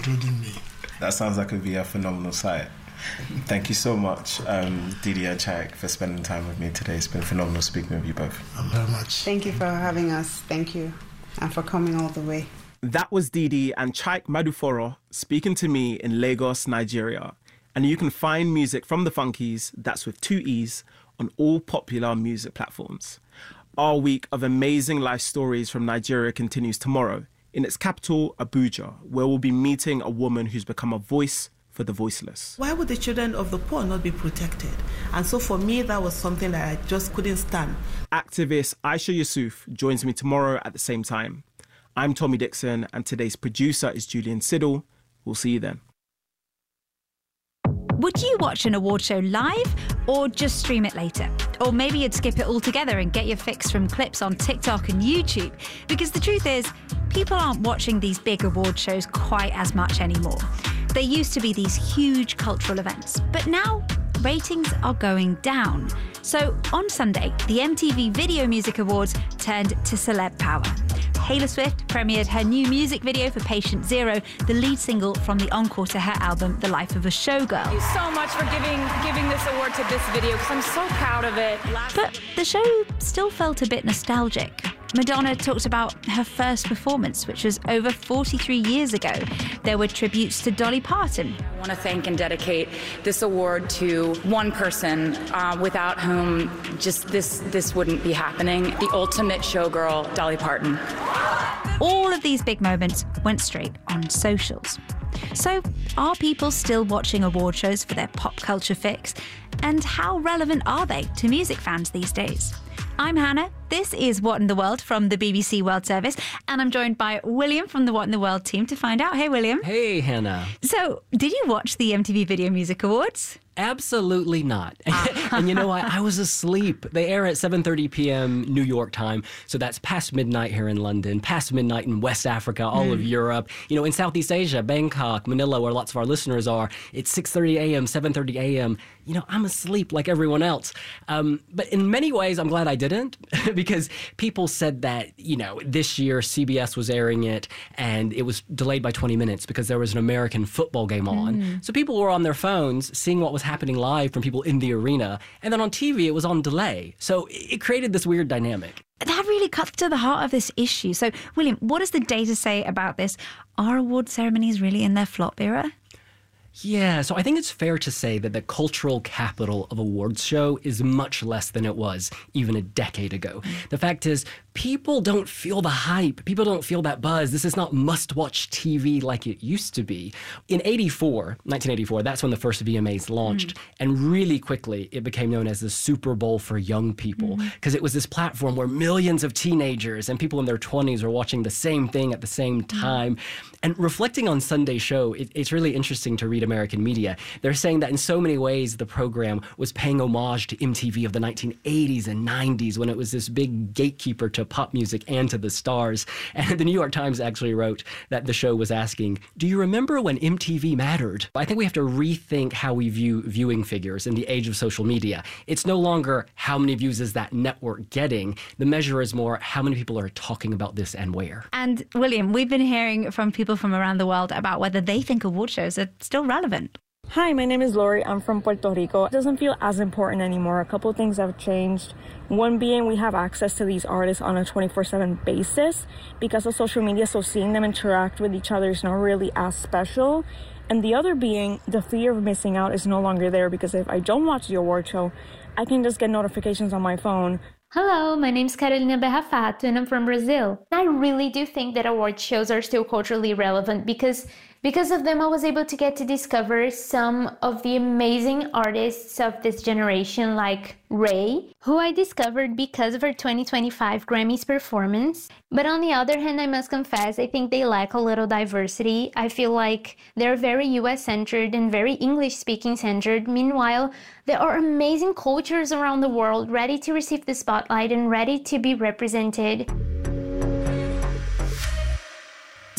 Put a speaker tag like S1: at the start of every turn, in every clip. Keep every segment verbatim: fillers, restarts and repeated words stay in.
S1: including me.
S2: That sounds like it would be a phenomenal sight. Thank you so much, um, Didi and Chaik, for spending time with me today. It's been phenomenal speaking with you both.
S1: Thank you very much.
S3: Thank you for having us. Thank you. And for coming all the way.
S4: That was Didi and Chaik Maduforo speaking to me in Lagos, Nigeria. And you can find music from the Funkies, that's with two E's, on all popular music platforms. Our week of amazing life stories from Nigeria continues tomorrow in its capital, Abuja, where we'll be meeting a woman who's become a voice for the voiceless.
S5: Why would the children of the poor not be protected? And so for me, that was something that I just couldn't stand.
S4: Activist Aisha Yusuf joins me tomorrow at the same time. I'm Tommy Dixon, and today's producer is Julian Siddle. We'll see you then.
S6: Would you watch an award show live or just stream it later? Or maybe you'd skip it altogether and get your fix from clips on TikTok and YouTube? Because the truth is, people aren't watching these big award shows quite as much anymore. They used to be these huge cultural events, but now ratings are going down. So on Sunday, the M T V Video Music Awards turned to celeb power. Taylor Swift premiered her new music video for Patient Zero, the lead single from the encore to her album, The Life of a Showgirl.
S7: Thank you so much for giving giving this award to this video, because I'm so proud of it.
S6: But the show still felt a bit nostalgic. Madonna talked about her first performance, which was over forty-three years ago. There were tributes to Dolly Parton.
S7: I want to thank and dedicate this award to one person uh, without whom just this this wouldn't be happening. The ultimate showgirl, Dolly Parton.
S6: All of these big moments went straight on socials. So, are people still watching award shows for their pop culture fix? And how relevant are they to music fans these days? I'm Hannah. This is What in the World from the B B C World Service, and I'm joined by William from the What in the World team to find out. Hey, William.
S8: Hey, Hannah.
S6: So, did you watch the M T V Video Music Awards?
S8: Absolutely not. And you know what? I was asleep. They air at seven thirty p.m. New York time, so that's past midnight here in London, past midnight in West Africa, all mm. of Europe. You know, in Southeast Asia, Bangkok, Manila, where lots of our listeners are, it's six thirty a.m., seven thirty a.m. You know, I'm asleep like everyone else. Um, but in many ways, I'm glad I didn't, because people said that, you know, this year C B S was airing it, and it was delayed by twenty minutes because there was an American football game on. Mm. So people were on their phones seeing what was happening live from people in the arena, and then on T V it was on delay. So it created this weird dynamic.
S6: That really cuts to the heart of this issue. So, William, what does the data say about this? Are award ceremonies really in their flop era?
S8: Yeah, so I think it's fair to say that the cultural capital of awards show is much less than it was even a decade ago. The fact is, people don't feel the hype. People don't feel that buzz. This is not must-watch T V like it used to be. In eighty-four, nineteen eighty-four, that's when the first V M As launched. Mm. And really quickly, it became known as the Super Bowl for young people, because mm. it was this platform where millions of teenagers and people in their twenties were watching the same thing at the same time. Mm. And reflecting on Sunday's show, it, it's really interesting to read American media. They're saying that in so many ways, the program was paying homage to M T V of the nineteen eighties and nineties, when it was this big gatekeeper to pop music and to the stars. And the New York Times actually wrote that the show was asking, do you remember when M T V mattered? I think we have to rethink how we view viewing figures in the age of social media. It's no longer how many views is that network getting. The measure is more how many people are talking about this and where.
S6: And William, we've been hearing from people from around the world about whether they think award shows are still relevant.
S9: Hi, my name is Lori. I'm from Puerto Rico. It doesn't feel as important anymore. A couple of things have changed. One being we have access to these artists on a twenty-four seven basis because of social media, so seeing them interact with each other is not really as special. And the other being the fear of missing out is no longer there, because if I don't watch the award show, I can just get notifications on my phone.
S10: Hello, my name's Carolina Berrafato and I'm from Brazil. I really do think that award shows are still culturally relevant because because of them I was able to get to discover some of the amazing artists of this generation, like Ray, who I discovered because of her twenty twenty-five Grammys performance. But on the other hand, I must confess, I think they lack a little diversity. I feel like they're very U S-centered and very English-speaking centered. Meanwhile, there are amazing cultures around the world ready to receive the spotlight and ready to be represented.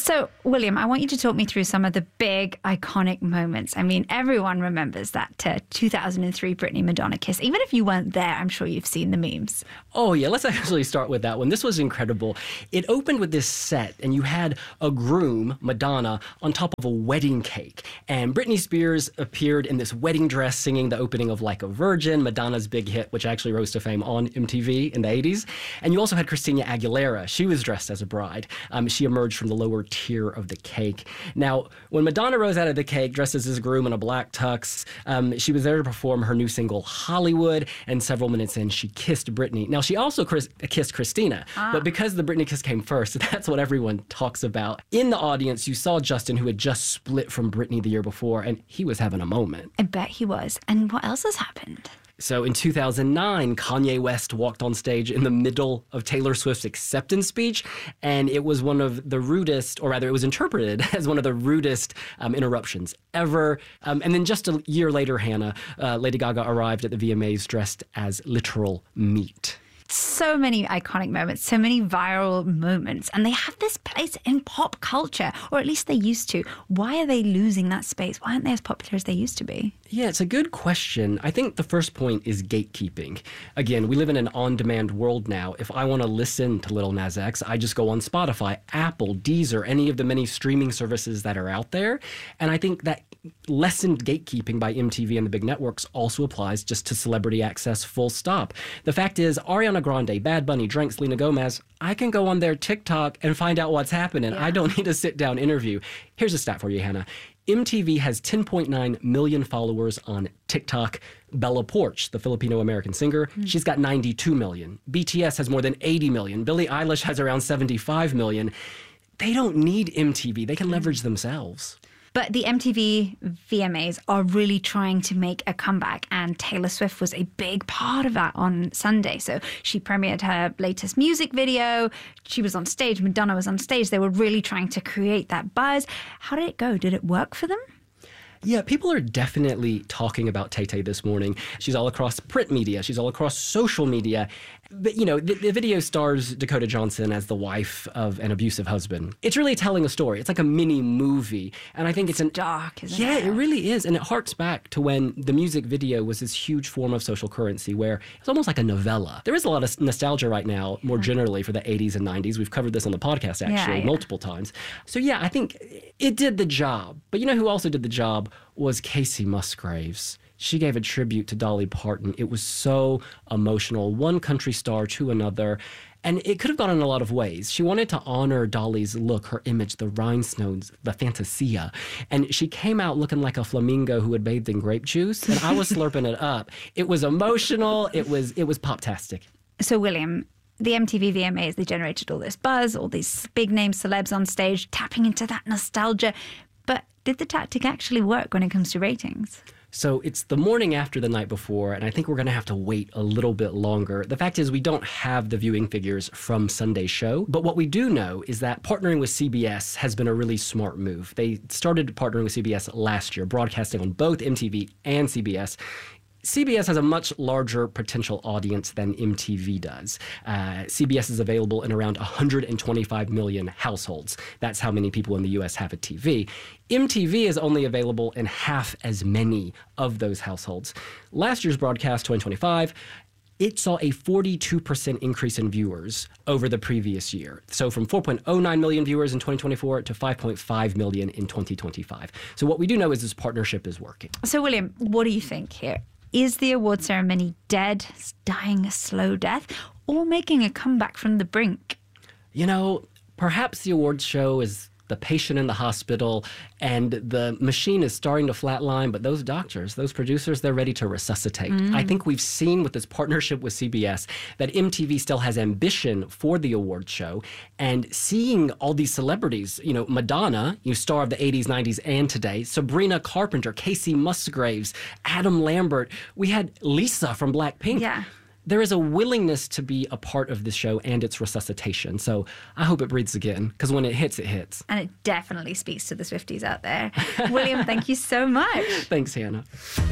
S6: So, William, I want you to talk me through some of the big, iconic moments. I mean, everyone remembers that uh, two thousand three Britney Madonna kiss. Even if you weren't there, I'm sure you've seen the memes.
S8: Oh, yeah. Let's actually start with that one. This was incredible. It opened with this set, and you had a groom, Madonna, on top of a wedding cake. And Britney Spears appeared in this wedding dress singing the opening of Like a Virgin, Madonna's big hit, which actually rose to fame on M T V in the eighties. And you also had Christina Aguilera. She was dressed as a bride. Um, she emerged from the lower tier of the cake. Now, when Madonna rose out of the cake dressed as this groom in a black tux, um, she was there to perform her new single, Hollywood, and several minutes in, she kissed Britney. Now, she also Chris- kissed Christina, ah. but because the Britney kiss came first, that's what everyone talks about. In the audience, you saw Justin, who had just split from Britney the year before, and he was having a moment.
S6: I bet he was. And what else has happened?
S8: So in two thousand nine, Kanye West walked on stage in the middle of Taylor Swift's acceptance speech, and it was one of the rudest, or rather it was interpreted as one of the rudest um, interruptions ever. Um, and then just a year later, Hannah, uh, Lady Gaga arrived at the V M As dressed as literal meat.
S6: So many iconic moments, so many viral moments, and they have this place in pop culture, or at least they used to. Why are they losing that space? Why aren't they as popular as they used to be?
S8: Yeah, it's a good question. I think the first point is gatekeeping. Again, we live in an on-demand world now. If I want to listen to Lil Nas X, I just go on Spotify, Apple, Deezer, any of the many streaming services that are out there. And I think that lessened gatekeeping by M T V and the big networks also applies just to celebrity access, full stop. The fact is, Ariana Grande, Bad Bunny, Drake, Selena Gomez, I can go on their TikTok and find out what's happening. Yeah. I don't need a sit-down interview. Here's a stat for you, Hannah. M T V has ten point nine million followers on TikTok. Bella Poarch, the Filipino-American singer, mm. she's got ninety-two million. B T S has more than eighty million. Billie Eilish has around seventy-five million. They don't need M T V. They can leverage themselves.
S6: But the M T V V M As are really trying to make a comeback, and Taylor Swift was a big part of that on Sunday. So she premiered her latest music video. She was on stage. Madonna was on stage. They were really trying to create that buzz. How did it go? Did it work for them?
S8: Yeah, people are definitely talking about Tay-Tay this morning. She's all across print media. She's all across social media. But, you know, the, the video stars Dakota Johnson as the wife of an abusive husband. It's really telling a story. It's like a mini movie. And I think it's,
S6: it's
S8: an
S6: dark, isn't
S8: yeah,
S6: it?
S8: Yeah, it really is. And it harks back to when the music video was this huge form of social currency where it's almost like a novella. There is a lot of nostalgia right now, more yeah. generally, for the eighties and nineties. We've covered this on the podcast, actually, yeah, yeah. multiple times. So, yeah, I think it did the job. But you know who also did the job? Was Kacey Musgraves. She gave a tribute to Dolly Parton. It was so emotional, one country star to another. And it could have gone in a lot of ways. She wanted to honor Dolly's look, her image, the rhinestones, the fantasia. And she came out looking like a flamingo who had bathed in grape juice. And I was slurping it up. It was emotional. It was, it was pop-tastic.
S6: So, William, the M T V V M As, they generated all this buzz, all these big-name celebs on stage, tapping into that nostalgia. But did the tactic actually work when it comes to ratings?
S8: So it's the morning after the night before, and I think we're going to have to wait a little bit longer. The fact is we don't have the viewing figures from Sunday's show, but what we do know is that partnering with C B S has been a really smart move. They started partnering with C B S last year, broadcasting on both M T V and C B S. C B S has a much larger potential audience than M T V does. Uh, C B S is available in around one hundred twenty-five million households. That's how many people in the U S have a T V. M T V is only available in half as many of those households. Last year's broadcast, twenty twenty-five, it saw a forty-two percent increase in viewers over the previous year. So from four point oh nine million viewers in twenty twenty-four to five point five million in twenty twenty-five. So what we do know is this partnership is working.
S6: So, William, what do you think here? Is the award ceremony dead, dying a slow death, or making a comeback from the brink?
S8: You know, perhaps the awards show is the patient in the hospital and the machine is starting to flatline, but those doctors, those producers, they're ready to resuscitate. Mm. I think we've seen with this partnership with C B S that M T V still has ambition for the awards show, and seeing all these celebrities, you know, Madonna, you star of the eighties, nineties, and today, Sabrina Carpenter, Kacey Musgraves, Adam Lambert, we had Lisa from Blackpink.
S6: Yeah.
S8: There is a willingness to be a part of this show and its resuscitation. So I hope it breathes again, because when it hits, it hits.
S6: And it definitely speaks to the Swifties out there. William, thank you so much.
S8: Thanks, Hannah.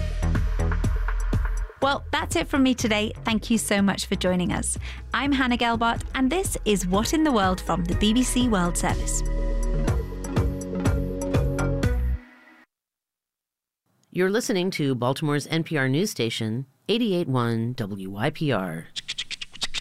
S6: Well, that's it from me today. Thank you so much for joining us. I'm Hannah Gelbart, and this is What in the World from the B B C World Service.
S1: You're listening to Baltimore's N P R news station, eighty-eight point one W Y P R.